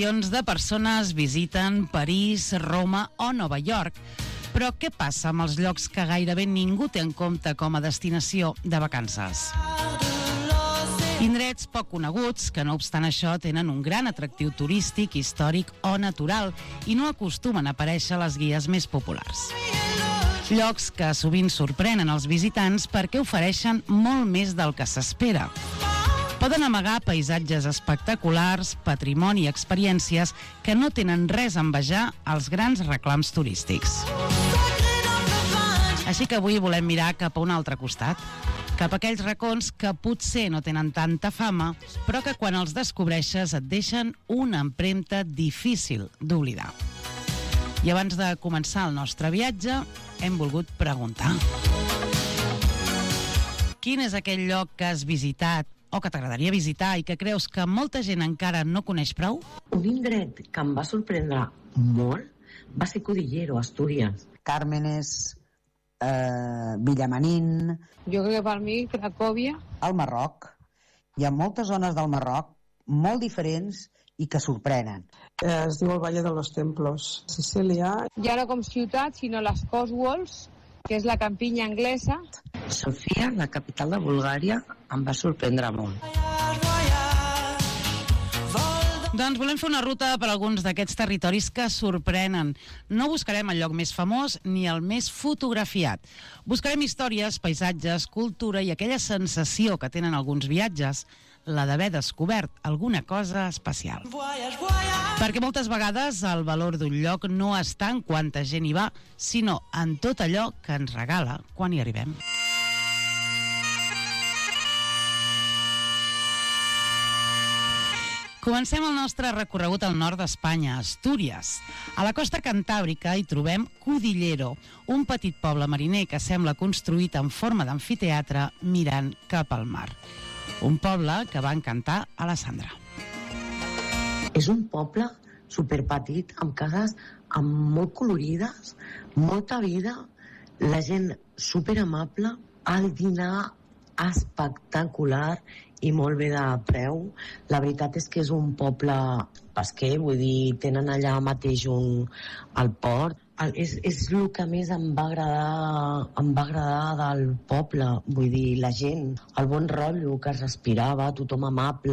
Milions de persones visiten París, Roma o Nova York. Però què passa amb els llocs que gairebé ningú té en compte com a destinació de vacances? Indrets poc coneguts, que no obstant això tenen un gran atractiu turístic, històric o natural i no acostumen a aparèixer a les guies més populars. Llocs que sovint sorprenen els visitants perquè ofereixen molt més del que s'espera. Poden amagar paisatges espectaculars, patrimoni i experiències que no tenen res a envejar als grans reclams turístics. Així que avui volem mirar cap a un altre costat, cap a aquells racons que potser no tenen tanta fama, però que quan els descobreixes et deixen una empremta difícil d'oblidar. I abans de començar el nostre viatge, hem volgut preguntar: quin és aquell lloc que has visitat o que t'agradaria visitar i que creus que molta gent encara no coneix prou? Un indret que em va sorprendre molt va ser Cudillero, Astúries. Càrmenes, Villamarín. Jo crec que per mi Cracòvia. Al Marroc. Hi ha moltes zones del Marroc molt diferents i que sorprenen. Es diu el Valle de los Templos, Sicília. Ja no com ciutat, sinó les Cotswolds, que és la campinya anglesa. Sofia, la capital de Bulgària, em va sorprendre molt. Doncs volem fer una ruta per alguns d'aquests territoris que sorprenen. No buscarem el lloc més famós ni el més fotografiat. Buscarem històries, paisatges, cultura i aquella sensació que tenen alguns viatges, la d'haver descobert alguna cosa especial. Perquè moltes vegades el valor d'un lloc no està en quanta gent hi va, sinó en tot allò que ens regala quan hi arribem. Comencem el nostre recorregut al nord d'Espanya, Astúries. A la costa cantàbrica hi trobem Cudillero, un petit poble mariner que sembla construït en forma d'amfiteatre mirant cap al mar. Un poble que va encantar a la Sandra. És un poble superpetit, amb cases molt colorides, molta vida, la gent superamable, el dinar espectacular i molt bé de preu. La veritat és que és un poble pesquer, vull dir, tenen allà mateix el port. És el que més em va agradar del poble, vull dir, la gent, el bon rotllo que es respirava, tothom amable.